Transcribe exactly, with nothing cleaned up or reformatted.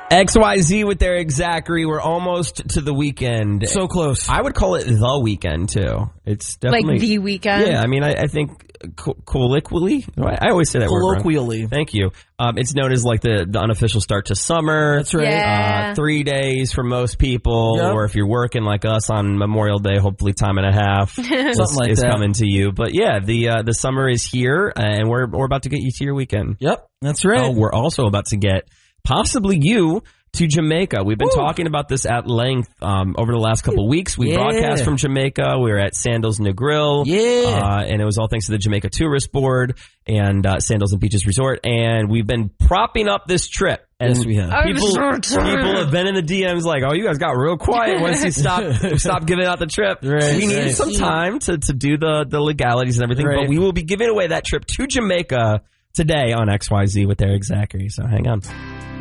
X Y Z with Eric Zachary. We're almost to the weekend. So close. I would call it the weekend, too. It's definitely... Like the weekend? Yeah, I mean, I, I think co- colloquially... I always say that colloquially. word wrong. Thank you. Um, it's known as like the, the unofficial start to summer. That's right. Yeah. Uh, three days for most people, yep. or if you're working like us on Memorial Day, hopefully time and a half is, Something like is that. coming to you. But yeah, the uh, the summer is here, and we're we're about to get you to your weekend. Yep, that's right. Oh, we're also about to get possibly you to Jamaica. We've been Woo. talking about this at length um, over the last couple of weeks. We Yeah. broadcast from Jamaica. We were at Sandals and the Grill. Yeah. Uh, and it was all thanks to the Jamaica Tourist Board and uh, Sandals and Beaches Resort. And we've been propping up this trip. And Yes, we have. People, I'm so tired. people have been in the D Ms like, oh, you guys got real quiet once you stopped stop giving out the trip. Right, we needed right. some time to, to do the, the legalities and everything. Right. But we will be giving away that trip to Jamaica today on X Y Z with Eric Zachary. So hang on.